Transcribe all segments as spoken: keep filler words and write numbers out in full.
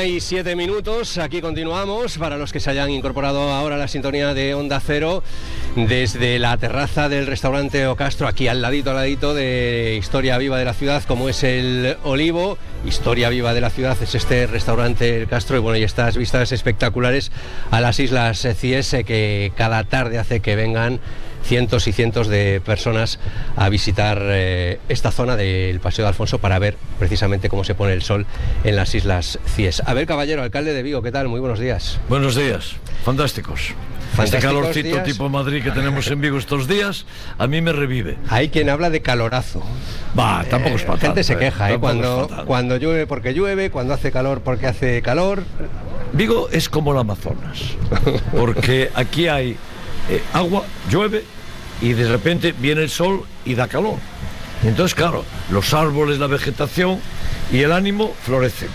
y siete minutos, aquí continuamos. Para los que se hayan incorporado ahora a la sintonía de Onda Cero, desde la terraza del restaurante O Castro, aquí al ladito, al ladito de Historia Viva de la Ciudad, como es el Olivo. Historia Viva de la Ciudad es este restaurante El Castro, y bueno, y estas vistas espectaculares a las Islas Cíes, que cada tarde hace que vengan cientos y cientos de personas a visitar eh, esta zona del Paseo de Alfonso para ver precisamente cómo se pone el sol en las Islas Cíes. A ver, caballero, alcalde de Vigo, ¿qué tal? Muy buenos días. Buenos días, fantásticos. Este calorcito días. Tipo Madrid que tenemos en Vigo estos días, a mí me revive. Hay quien habla de calorazo. Va, tampoco es para La gente tanto, se queja, ¿eh? Cuando, es cuando llueve porque llueve, cuando hace calor porque hace calor. Vigo es como el Amazonas, porque aquí hay eh, agua, llueve, y de repente viene el sol y da calor. Y entonces, claro, los árboles, la vegetación y el ánimo florecen.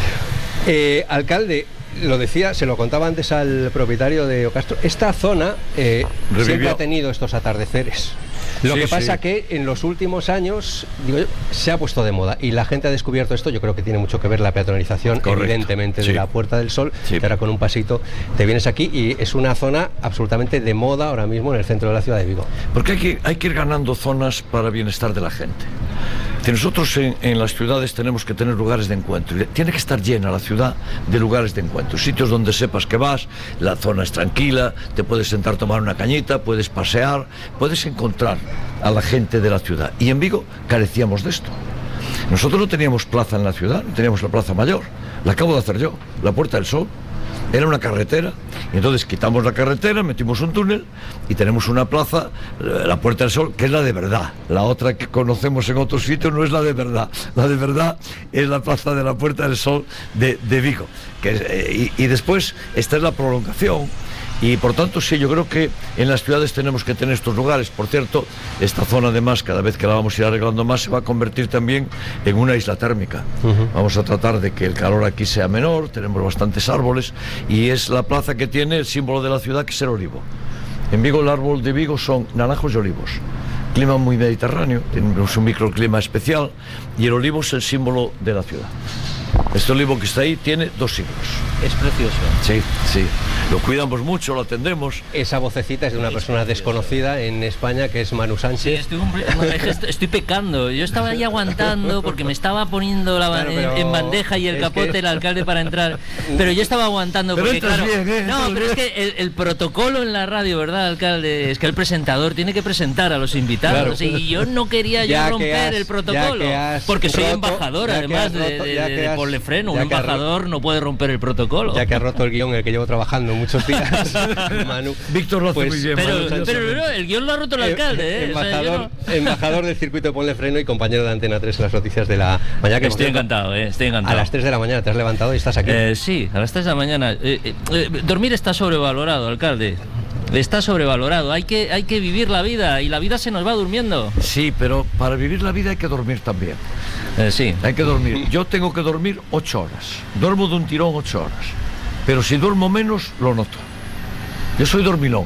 Eh, alcalde, lo decía, se lo contaba antes al propietario de O Castro, esta zona eh, siempre ha tenido estos atardeceres. Lo sí, que pasa sí. que en los últimos años, digo yo, se ha puesto de moda y la gente ha descubierto esto. Yo creo que tiene mucho que ver la peatonalización, correcto, evidentemente, sí. de la Puerta del Sol, sí. que ahora con un pasito te vienes aquí y es una zona absolutamente de moda ahora mismo en el centro de la ciudad de Vigo. Porque hay que, hay que ir ganando zonas para bienestar de la gente. Que nosotros en, en las ciudades tenemos que tener lugares de encuentro. Tiene que estar llena la ciudad de lugares de encuentro, sitios donde sepas que vas, la zona es tranquila, te puedes sentar a tomar una cañita, puedes pasear, puedes encontrar a la gente de la ciudad. Y en Vigo carecíamos de esto. Nosotros no teníamos plaza en la ciudad, no teníamos la Plaza Mayor, la acabo de hacer yo, la Puerta del Sol. Era una carretera, y entonces quitamos la carretera, metimos un túnel y tenemos una plaza, la Puerta del Sol, que es la de verdad. La otra que conocemos en otros sitios no es la de verdad. La de verdad es la plaza de la Puerta del Sol de, de Vigo. Que, eh, y, y después esta es la prolongación. Y por tanto, sí, yo creo que en las ciudades tenemos que tener estos lugares. Por cierto, esta zona además, cada vez que la vamos a ir arreglando más, se va a convertir también en una isla térmica. Uh-huh. Vamos a tratar de que el calor aquí sea menor, tenemos bastantes árboles, y es la plaza que tiene el símbolo de la ciudad, que es el olivo. En Vigo, el árbol de Vigo son naranjos y olivos. Clima muy mediterráneo, tenemos un microclima especial, y el olivo es el símbolo de la ciudad. Este olivo que está ahí tiene dos siglos. Es precioso. Sí, sí. Lo cuidamos mucho, lo atendemos. Esa vocecita es de una persona desconocida en España, que es Manu Sánchez. Sí, estoy, estoy pecando. Yo estaba ahí aguantando porque me estaba poniendo la, claro, pero, en, en bandeja y el capote que... el alcalde para entrar. Pero yo estaba aguantando pero porque, claro... Bien, ¿eh? No, pero es que el, el protocolo en la radio, ¿verdad, alcalde? Es que el presentador tiene que presentar a los invitados. Claro. Y yo no quería yo romper has, el protocolo. Porque soy roto, embajador, además roto, de, de, de, de Ponle Freno. Un embajador roto, no puede romper el protocolo. Ya que ha roto el guión en el que llevo trabajando muchos días, Manu. Víctor lo hace pues, muy bien. Pero, Manu, pero no, el guión lo ha roto el alcalde, ¿eh? Embajador, o sea, no... embajador del circuito de Ponle Freno y compañero de Antena tres en las noticias de la mañana. Que estoy encantado, ¿eh? Estoy encantado. A las tres de la mañana te has levantado y estás aquí. Eh, sí, a las tres de la mañana. Eh, eh, eh, dormir está sobrevalorado, alcalde. Está sobrevalorado. Hay que, hay que vivir la vida y la vida se nos va durmiendo. Sí, pero para vivir la vida hay que dormir también. Eh, sí. Hay que dormir. Yo tengo que dormir ocho horas. Duermo de un tirón ocho horas. Pero si duermo menos, lo noto. Yo soy dormilón.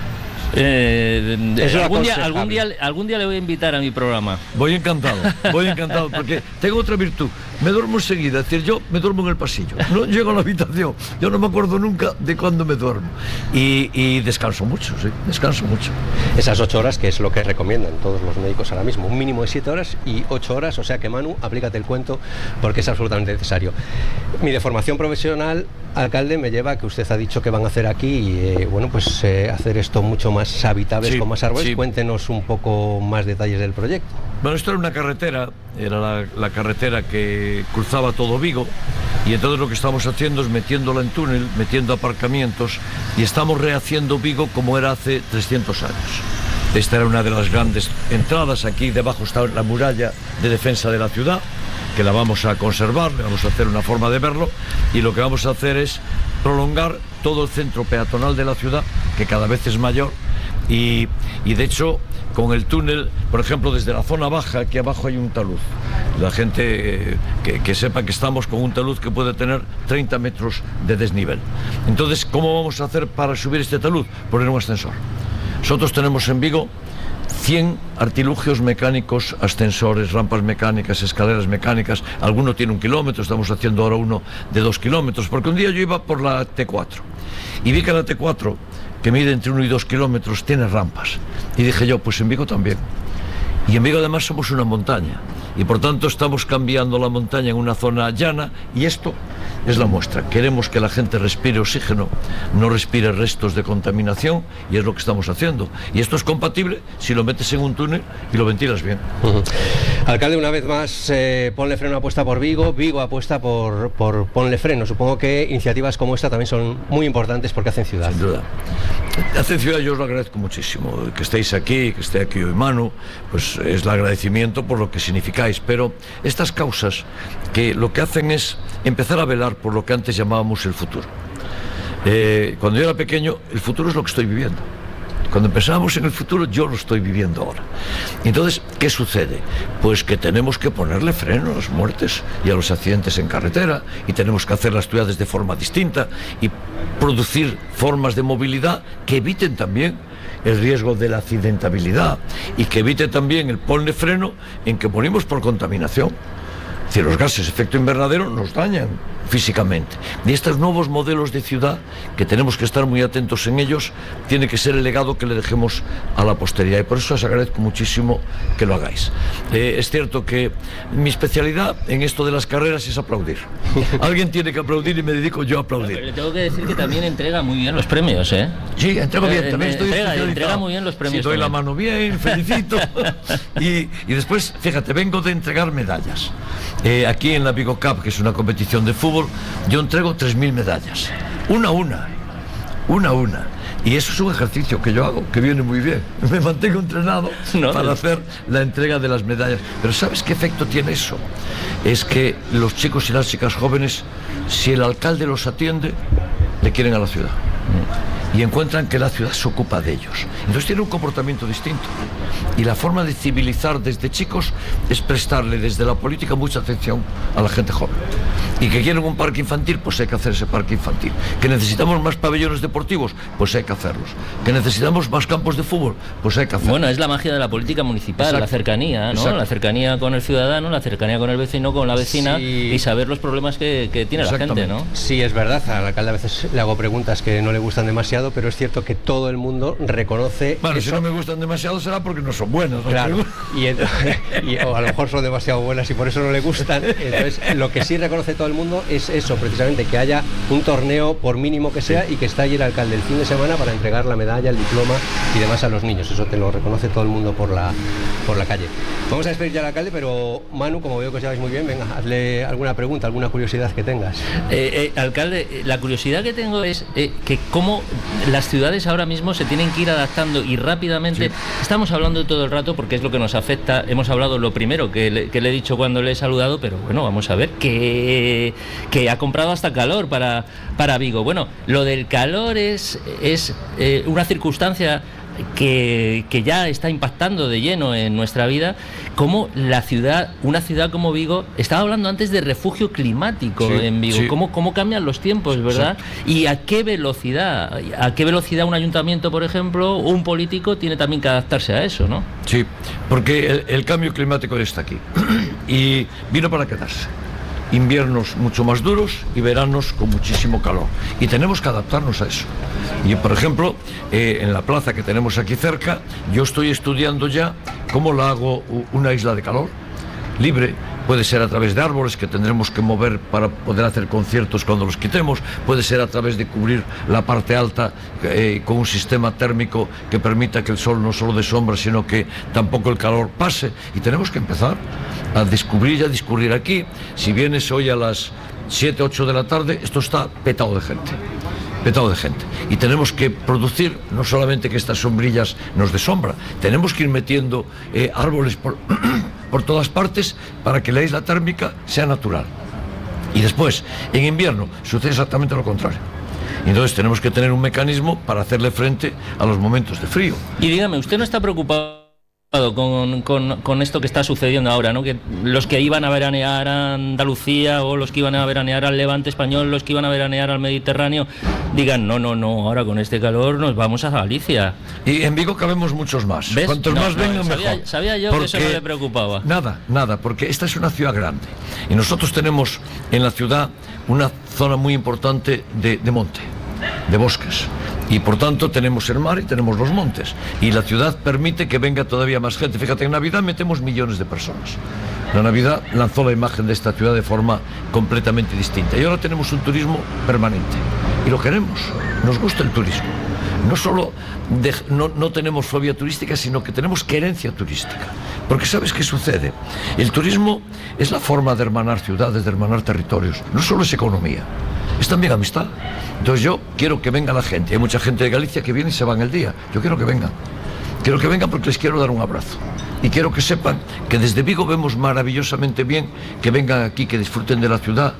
Eh, eh, algún, día, algún, día, algún día le voy a invitar a mi programa. Voy encantado, voy encantado, porque tengo otra virtud. Me duermo enseguida, es decir, yo me duermo en el pasillo. No llego a la habitación, yo no me acuerdo nunca de cuándo me duermo. Y, y descanso mucho, sí, descanso mucho. Esas ocho horas, que es lo que recomiendan todos los médicos ahora mismo, un mínimo de siete horas y ocho horas, o sea que, Manu, aplícate el cuento porque es absolutamente necesario. Mi deformación profesional, alcalde, me lleva a que usted ha dicho que van a hacer aquí, y, eh, bueno, pues eh, hacer esto mucho más habitables, sí, con más árboles. Sí. Cuéntenos un poco más detalles del proyecto. Bueno, esto era una carretera, era la, la carretera que cruzaba todo Vigo, y entonces lo que estamos haciendo es metiéndola en túnel, metiendo aparcamientos, y estamos rehaciendo Vigo como era hace trescientos años. Esta era una de las grandes entradas. Aquí debajo está la muralla de defensa de la ciudad, que la vamos a conservar, le vamos a hacer una forma de verlo, y lo que vamos a hacer es prolongar todo el centro peatonal de la ciudad, que cada vez es mayor, y, y de hecho con el túnel, por ejemplo, desde la zona baja, aquí abajo hay un talud. La gente eh, que, que sepa que estamos con un talud que puede tener treinta metros de desnivel. Entonces, ¿cómo vamos a hacer para subir este talud? Poner un ascensor. Nosotros tenemos en Vigo cien artilugios mecánicos, ascensores, rampas mecánicas, escaleras mecánicas. Alguno tiene un kilómetro, estamos haciendo ahora uno de dos kilómetros, porque un día yo iba por la T cuatro y vi que la T cuatro, que mide entre uno y dos kilómetros, tiene rampas, y dije yo, pues en Vigo también. Y en Vigo además somos una montaña, y por tanto estamos cambiando la montaña en una zona llana, y esto es la muestra. Queremos que la gente respire oxígeno, no respire restos de contaminación, y es lo que estamos haciendo. Y esto es compatible si lo metes en un túnel y lo ventilas bien. Uh-huh. Alcalde, una vez más, eh, Ponle Freno apuesta por Vigo, Vigo apuesta por, por Ponle Freno. Supongo que iniciativas como esta también son muy importantes porque hacen ciudad. Sin duda. Hacen ciudad, yo os lo agradezco muchísimo. Que estéis aquí, que esté aquí hoy Manu, pues es el agradecimiento por lo que significáis. Pero estas causas, que lo que hacen es empezar a velar por lo que antes llamábamos el futuro. Eh, cuando yo era pequeño, el futuro es lo que estoy viviendo. Cuando pensábamos en el futuro, yo lo estoy viviendo ahora. Entonces, ¿qué sucede? Pues que tenemos que ponerle freno a las muertes y a los accidentes en carretera, y tenemos que hacer las ciudades de forma distinta y producir formas de movilidad que eviten también el riesgo de la accidentabilidad y que evite también el ponle freno en que morimos por contaminación. Es decir, los gases de efecto invernadero nos dañan físicamente. Y estos nuevos modelos de ciudad, que tenemos que estar muy atentos en ellos, tiene que ser el legado que le dejemos a la posteridad. Y por eso os agradezco muchísimo que lo hagáis. Eh, es cierto que mi especialidad en esto de las carreras es aplaudir. Alguien tiene que aplaudir y me dedico yo a aplaudir. Le tengo que decir que también entrega muy bien los premios, ¿eh? Sí, entrego bien. También estoy entrega, entrega muy bien los premios. Sí, doy también la mano bien, felicito. y, y después, fíjate, vengo de entregar medallas. Eh, aquí en la Vigo Cup, que es una competición de fútbol, yo entrego tres mil medallas, una a una, una a una. Y eso es un ejercicio que yo hago, que viene muy bien. Me mantengo entrenado no, para hacer la entrega de las medallas. Pero ¿sabes qué efecto tiene eso? Es que los chicos y las chicas jóvenes, si el alcalde los atiende, le quieren a la ciudad. Y encuentran que la ciudad se ocupa de ellos. Entonces tienen un comportamiento distinto. Y la forma de civilizar desde chicos es prestarle desde la política mucha atención a la gente joven. Y que quieren un parque infantil, pues hay que hacer ese parque infantil. Que necesitamos más pabellones deportivos, pues hay que hacerlos. Que necesitamos más campos de fútbol, pues hay que hacerlos. Bueno, es la magia de la política municipal. Exacto. La cercanía, ¿no? Exacto. La cercanía con el ciudadano, la cercanía con el vecino, con la vecina, sí. Y saber los problemas que, que tiene la gente, ¿no? Sí, es verdad. Al alcalde a veces le hago preguntas que no le gustan demasiado, pero es cierto que todo el mundo reconoce. Bueno, eso. Si no me gustan demasiado será porque no son buenas, ¿no? Claro. Y, entonces, y o a lo mejor son demasiado buenas y por eso no le gustan. Entonces, lo que sí reconoce todo el mundo es eso, precisamente, que haya un torneo, por mínimo que sea, sí. Y que está allí el alcalde el fin de semana para entregar la medalla, el diploma y demás a los niños. Eso te lo reconoce todo el mundo por la, por la calle. Vamos a despedir ya al alcalde, pero Manu, como veo que os lleváis muy bien, venga, hazle alguna pregunta, alguna curiosidad que tengas. Eh, eh, alcalde, la curiosidad que tengo es eh, que cómo las ciudades ahora mismo se tienen que ir adaptando y rápidamente. Sí. Estamos hablando todo el rato porque es lo que nos afecta. Hemos hablado lo primero que le, que le he dicho cuando le he saludado, pero bueno, vamos a ver que, que ha comprado hasta calor para, para Vigo. Bueno, lo del calor es, es eh, una circunstancia que, que ya está impactando de lleno en nuestra vida, como la ciudad, una ciudad como Vigo, estaba hablando antes de refugio climático, sí, en Vigo, sí. cómo, cómo cambian los tiempos, ¿verdad? Sí. Y a qué velocidad, a qué velocidad un ayuntamiento, por ejemplo, o un político tiene también que adaptarse a eso, ¿no? Sí, porque el, el cambio climático está aquí y vino para quedarse. Inviernos mucho más duros y veranos con muchísimo calor, y tenemos que adaptarnos a eso. Y por ejemplo, eh, en la plaza que tenemos aquí cerca, yo estoy estudiando ya cómo la hago una isla de calor libre. Puede ser a través de árboles que tendremos que mover para poder hacer conciertos cuando los quitemos, puede ser a través de cubrir la parte alta eh, con un sistema térmico que permita que el sol no solo dé sombra, sino que tampoco el calor pase. Y tenemos que empezar a descubrir y a discurrir aquí. Si vienes hoy a las siete, ocho de la tarde, esto está petado de gente. petado de gente. Y tenemos que producir no solamente que estas sombrillas nos dé sombra, tenemos que ir metiendo eh, árboles por, por todas partes para que la isla térmica sea natural. Y después, en invierno, sucede exactamente lo contrario. Y entonces tenemos que tener un mecanismo para hacerle frente a los momentos de frío. Y dígame, ¿usted no está preocupado Con, con, con esto que está sucediendo ahora, ¿no? Que los que iban a veranear a Andalucía o los que iban a veranear al Levante español, los que iban a veranear al Mediterráneo, digan, no, no, no, ahora con este calor nos vamos a Galicia. Y en Vigo cabemos muchos más. ¿Ves? Cuantos no, más no, vengan, sabía, mejor. Sabía yo porque que eso no le preocupaba. Nada, nada, porque esta es una ciudad grande. Y nosotros tenemos en la ciudad una zona muy importante de, de monte, de bosques. Y por tanto tenemos el mar y tenemos los montes. Y la ciudad permite que venga todavía más gente. Fíjate, en Navidad metemos millones de personas. La Navidad lanzó la imagen de esta ciudad de forma completamente distinta. Y ahora tenemos un turismo permanente. Y lo queremos. Nos gusta el turismo. No solo de, no, no tenemos fobia turística, sino que tenemos querencia turística. Porque ¿sabes qué sucede? El turismo es la forma de hermanar ciudades, de hermanar territorios. No solo es economía, es también amistad. Entonces yo quiero que venga la gente. Hay mucha gente de Galicia que viene y se van el día. Yo quiero que vengan. Quiero que vengan porque les quiero dar un abrazo. Y quiero que sepan que desde Vigo vemos maravillosamente bien, que vengan aquí, que disfruten de la ciudad.